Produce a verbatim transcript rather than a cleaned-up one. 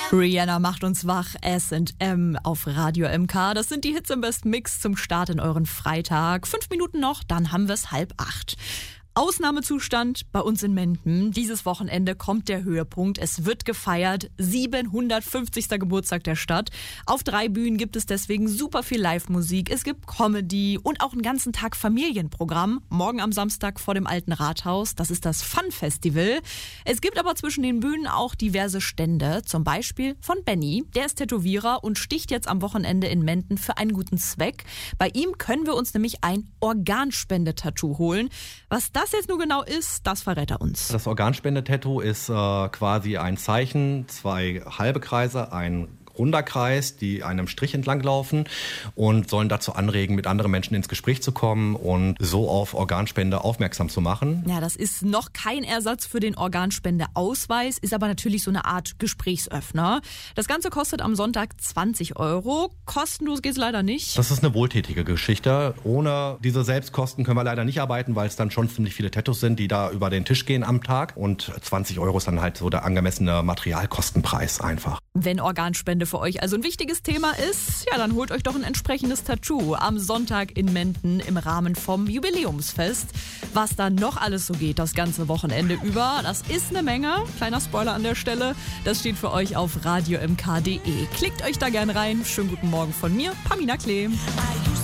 Rihanna macht uns wach, S und M auf Radio M K. Das sind die Hits im Best Mix zum Start in euren Freitag. Fünf Minuten noch, dann haben wir es halb acht. Ausnahmezustand bei uns in Menden. Dieses Wochenende kommt der Höhepunkt. Es wird gefeiert. siebenhundertfünfzigster Geburtstag der Stadt. Auf drei Bühnen gibt es deswegen super viel Live-Musik. Es gibt Comedy und auch einen ganzen Tag Familienprogramm. Morgen am Samstag vor dem Alten Rathaus. Das ist das Fun-Festival. Es gibt aber zwischen den Bühnen auch diverse Stände. Zum Beispiel von Benny. Der ist Tätowierer und sticht jetzt am Wochenende in Menden für einen guten Zweck. Bei ihm können wir uns nämlich ein Organspende-Tattoo holen. Was das jetzt nur genau ist, das verrät er uns. Das Organspende-Tattoo ist äh, quasi ein Zeichen, zwei halbe Kreise, ein runder Kreis, die einem Strich entlang laufen und sollen dazu anregen, mit anderen Menschen ins Gespräch zu kommen und so auf Organspende aufmerksam zu machen. Ja, das ist noch kein Ersatz für den Organspendeausweis, ist aber natürlich so eine Art Gesprächsöffner. Das Ganze kostet am Sonntag zwanzig Euro. Kostenlos geht's leider nicht. Das ist eine wohltätige Geschichte. Ohne diese Selbstkosten können wir leider nicht arbeiten, weil es dann schon ziemlich viele Tattoos sind, die da über den Tisch gehen am Tag. Und zwanzig Euro ist dann halt so der angemessene Materialkostenpreis einfach. Wenn Organspende für euch also ein wichtiges Thema ist, ja, dann holt euch doch ein entsprechendes Tattoo am Sonntag in Menden im Rahmen vom Jubiläumsfest. Was da noch alles so geht, das ganze Wochenende über, das ist eine Menge. Kleiner Spoiler an der Stelle, das steht für euch auf radio m k punkt d e. Klickt euch da gern rein. Schönen guten Morgen von mir, Pamina Klee.